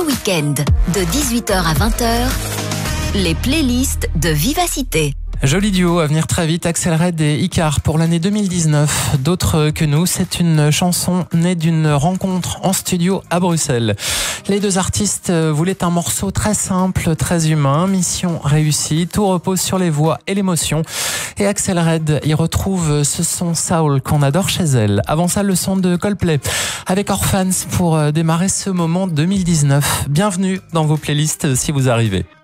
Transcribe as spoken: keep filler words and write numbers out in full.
week-end, de dix-huit heures à vingt heures, les playlists de Vivacité. Joli duo à venir très vite, Axel Red et Icar pour l'année deux mille dix-neuf. D'autres que nous, c'est une chanson née d'une rencontre en studio à Bruxelles. Les deux artistes voulaient un morceau très simple, très humain, mission réussie, tout repose sur les voix et l'émotion. Et Axel Red y retrouve ce son soul qu'on adore chez elle. Avant ça, le son de Coldplay avec Orphans pour démarrer ce moment deux mille dix-neuf. Bienvenue dans vos playlists si vous arrivez.